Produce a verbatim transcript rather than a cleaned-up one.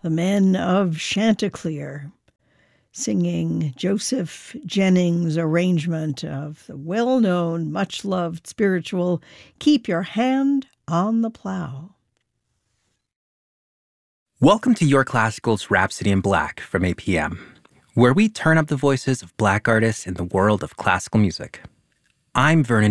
the men of Chanticleer, singing Joseph Jennings' arrangement of the well-known, much-loved spiritual, Keep Your Hand on the Plow. Welcome to Your Classical's Rhapsody in Black from A P M, where we turn up the voices of Black artists in the world of classical music. I'm Vernon